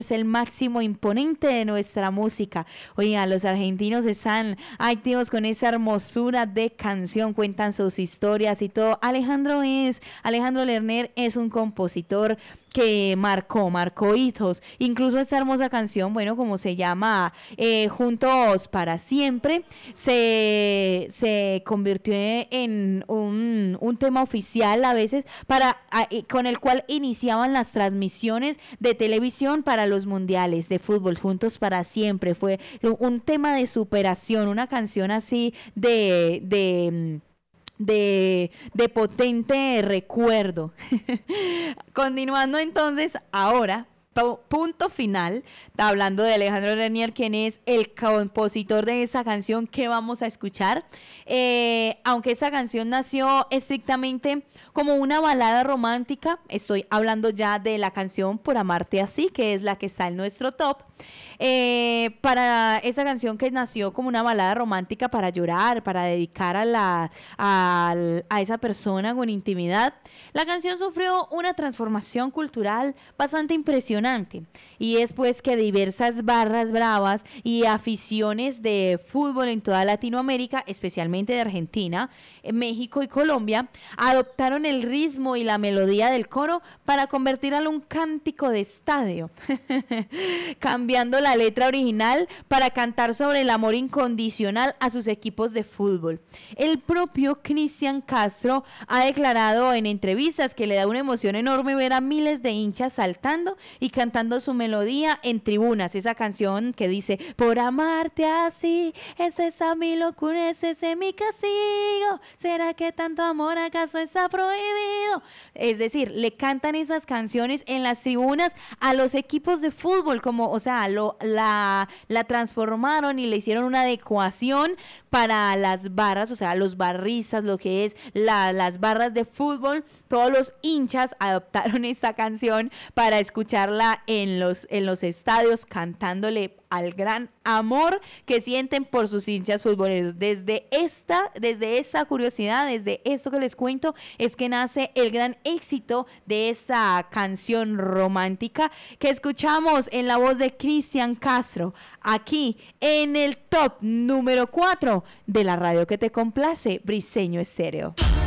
es el máximo imponente de nuestra música. Oigan, los argentinos están activos con esa hermosura de canción, cuentan sus historias y todo. Alejandro Lerner es un compositor que marcó hitos. Incluso esta hermosa canción, bueno, como se llama, Juntos para Siempre, se convirtió en un tema oficial a veces con el cual iniciaban las transmisiones de televisión para los mundiales de fútbol. Juntos para Siempre fue un tema de superación, una canción así de potente recuerdo. Continuando entonces, ahora, punto final, hablando de Alejandro Lerner, quien es el compositor de esa canción que vamos a escuchar. Aunque esa canción nació estrictamente como una balada romántica, estoy hablando ya de la canción Por Amarte Así, que es la que está en nuestro top. Para esa canción que nació como una balada romántica para llorar, para dedicar a esa persona con intimidad, la canción sufrió una transformación cultural bastante impresionante, y es pues que diversas barras bravas y aficiones de fútbol en toda Latinoamérica, especialmente de Argentina, México y Colombia, adoptaron el ritmo y la melodía del coro para convertirlo en un cántico de estadio, cambiando la letra original para cantar sobre el amor incondicional a sus equipos de fútbol. El propio Cristian Castro ha declarado en entrevistas que le da una emoción enorme ver a miles de hinchas saltando y cantando su melodía en tribunas. Esa canción que dice: por amarte así, es esa mi locura, es ese mi castigo, ¿será que tanto amor acaso está prohibido? Es decir, le cantan esas canciones en las tribunas a los equipos de fútbol, como, o sea, la transformaron y le hicieron una adecuación para las barras, o sea, los barristas, lo que es las barras de fútbol. Todos los hinchas adoptaron esta canción para escucharla en los estadios, cantándole al gran amor que sienten por sus hinchas futboleros. Desde esta curiosidad, desde esto que les cuento, es que nace el gran éxito de esta canción romántica que escuchamos en la voz de Cristian Castro, aquí en el top número 4 de la radio que te complace, Briseño Estéreo.